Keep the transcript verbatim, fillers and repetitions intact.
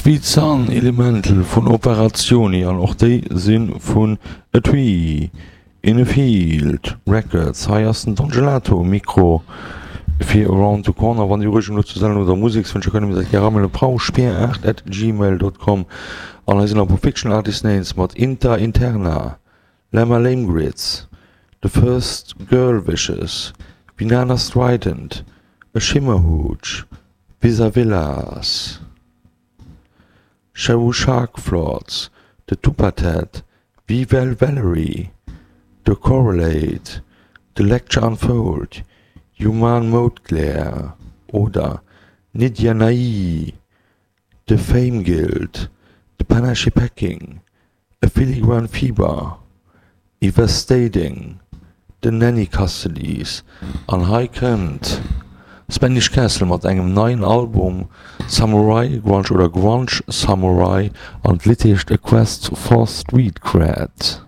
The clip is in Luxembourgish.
Sweet Sun Elemental vun Operationi an och déi sinn vun A Tree in a Field Records haiersten Don Gelato Mikro fir around the corner wann die Original zu sellen oder Musik wënsche kënne mit Jaramel Brau speer acht at gmail dot com an sinn op Fiction Artist Names mat Inter Interna, Lemma Lame Grids, The First Girl Wishes, Banana Strident, A Shimmer Hooch, Visa Villas, Shawu Shark Floats, The Tupatet, Vivel Valerie, The Correlate, The Lecture Unfold, Human Mode Glare oder Nidya Nai, The Fame Guild, The Panache Packing, A Filigrane Fever, Devastating, The Nanny Custodies, an High Kent, Spanish Castle mat engem neuen Album Samurai, Grunge oder Grunge Samurai an Littecht A Quest for Street Cred.